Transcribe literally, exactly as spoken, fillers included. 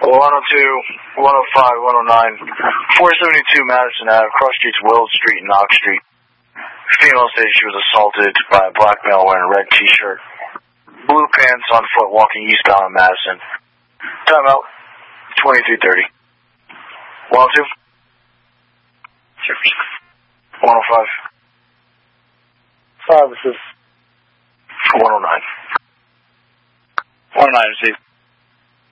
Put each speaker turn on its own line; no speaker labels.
one oh two, one oh five, one oh nine, four seventy-two Madison Avenue, cross streets Willard Street and Knox Street. Female says she was assaulted by a black male wearing a red t-shirt, blue pants, on foot, walking eastbound on Madison. Time out, twenty-three thirty. one oh two? one oh five.
Services.
one oh nine.
one oh nine, receive.